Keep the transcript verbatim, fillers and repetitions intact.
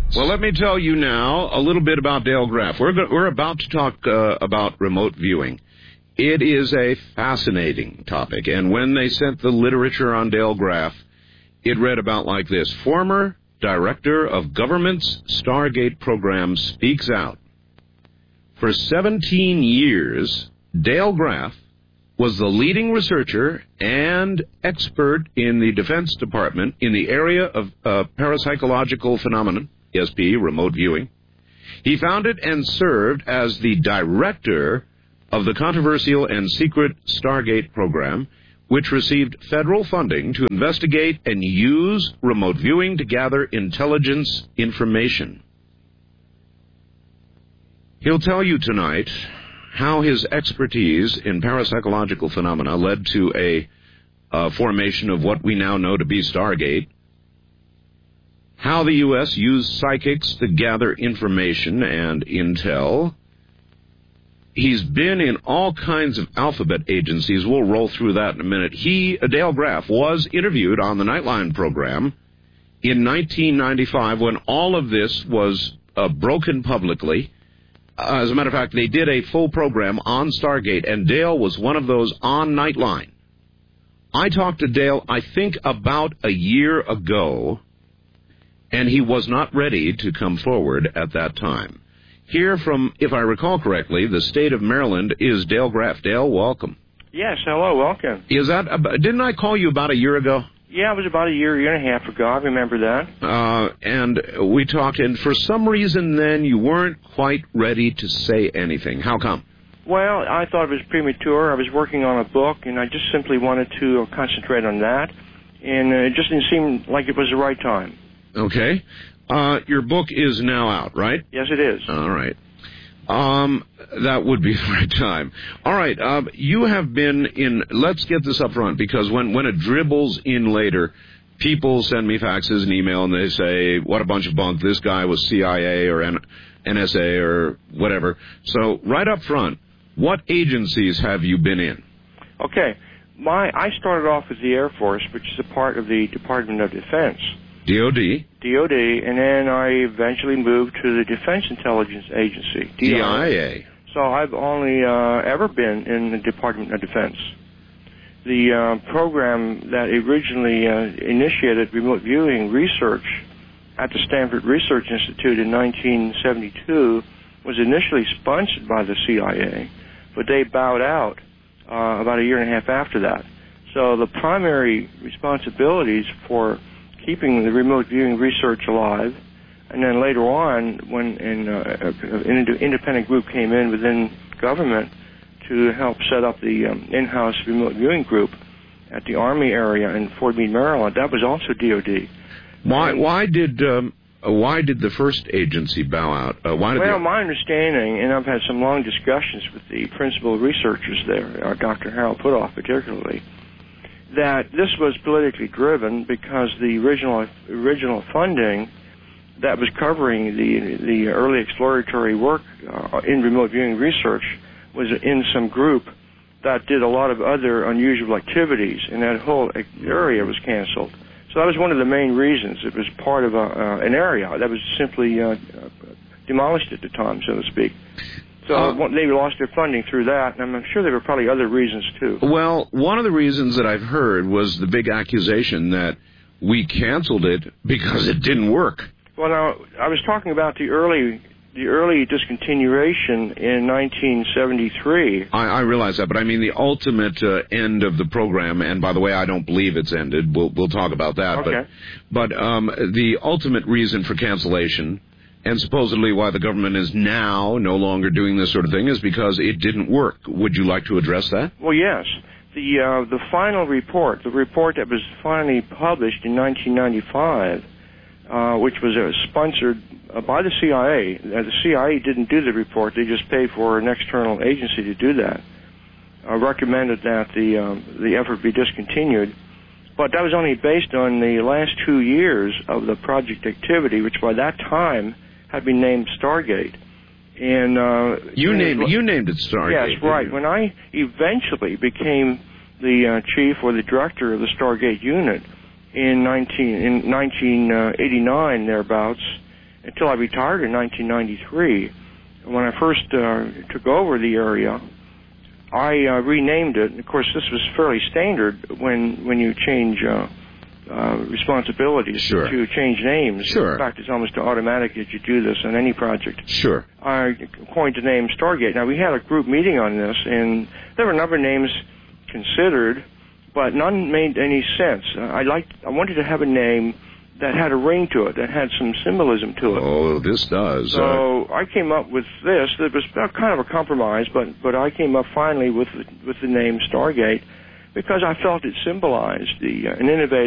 Well, let me tell you now a little bit about Dale Graff. We're, go- we're about to talk uh, about remote viewing. It is a fascinating topic, and when they sent the literature on Dale Graff, it read about like this. Former Director of Government's Stargate Program speaks out. For seventeen years, Dale Graff was the leading researcher and expert in the Defense Department in the area of uh, parapsychological phenomenon, E S P, remote viewing. He founded and served as the director of the controversial and secret Stargate program, which received federal funding to investigate and use remote viewing to gather intelligence information. He'll tell you tonight how his expertise in parapsychological phenomena led to a uh, formation of what we now know to be Stargate, how the U S used psychics to gather information and intel. He's been in all kinds of alphabet agencies. We'll roll through that in a minute. He, Dale Graff, was interviewed on the Nightline program in nineteen ninety-five when all of this was uh, broken publicly. Uh, as a matter of fact, they did a full program on Stargate, and Dale was one of those on Nightline. I talked to Dale, I think, about a year ago, and he was not ready to come forward at that time. Here from, if I recall correctly, the state of Maryland is Dale Graff. Dale, welcome. Yes, hello, welcome. Is that, didn't I call you about a year ago? Yeah, it was about a year, year and a half ago. I remember that. Uh, and we talked, and for some reason then you weren't quite ready to say anything. How come? Well, I thought it was premature. I was working on a book, and I just simply wanted to concentrate on that, and it just didn't seem like it was the right time. Okay. Uh, your book is now out, right? Yes, it is. All right. Um, that would be the right time. All right. Uh, you have been in, let's get this up front, because when, when it dribbles in later, people send me faxes and email, and they say, what a bunch of bunk, this guy was C I A or N S A or whatever. So right up front, what agencies have you been in? Okay. My I started off with the Air Force, which is a part of the Department of Defense. D O D. D O D, and then I eventually moved to the Defense Intelligence Agency, D I A. So I've only uh, ever been in the Department of Defense. The uh, program that originally uh, initiated remote viewing research at the Stanford Research Institute in nineteen seventy-two was initially sponsored by the C I A, but they bowed out uh, about a year and a half after that. So the primary responsibilities for keeping the remote viewing research alive, and then later on, when an, uh, an independent group came in within government to help set up the um, in-house remote viewing group at the Army area in Fort Meade, Maryland, that was also D O D. Why? Why did um, why did the first agency bow out? Uh, why did well, they... my understanding, and I've had some long discussions with the principal researchers there, uh, Doctor Harold Putoff particularly, that this was politically driven because the original original funding that was covering the the early exploratory work uh, in remote viewing research was in some group that did a lot of other unusual activities, and that whole area was canceled. So that was one of the main reasons. It was part of a, uh, an area that was simply uh, demolished at the time, so to speak. So uh, they lost their funding through that, and I'm sure there were probably other reasons, too. Well, one of the reasons that I've heard was the big accusation that we canceled it because it didn't work. Well, now, I was talking about the early the early discontinuation in nineteen seventy-three. I, I realize that, but I mean the ultimate uh, end of the program, and by the way, I don't believe it's ended. We'll, we'll talk about that. Okay. But, but um, the ultimate reason for cancellation, and supposedly why the government is now no longer doing this sort of thing, is because it didn't work. Would you like to address that? Well, yes. The uh, the final report, the report that was finally published in nineteen ninety-five, uh, which was uh, sponsored uh, by the C I A. Uh, the C I A didn't do the report. They just paid for an external agency to do that. Uh, recommended that the um, the effort be discontinued. But that was only based on the last two years of the project activity, which by that time had been named Stargate. And uh, you named was, you named it Stargate. Yes, right. You? When I eventually became the uh, chief or the director of the Stargate unit in nineteen in nineteen eighty-nine thereabouts, until I retired in nineteen ninety-three. When I first uh, took over the area, I uh, renamed it. And of course, this was fairly standard when when you change uh, uh, responsibilities sure. to change names. Sure. In fact, it's almost automatic that you do this on any project. Sure. I coined the name Stargate. Now, we had a group meeting on this, and there were a number of names considered, but none made any sense. Uh, I liked, I wanted to have a name that had a ring to it, that had some symbolism to it. Oh, this does. So uh, I came up with this. It was kind of a compromise, but but I came up finally with the, with the name Stargate because I felt it symbolized the uh, an innovative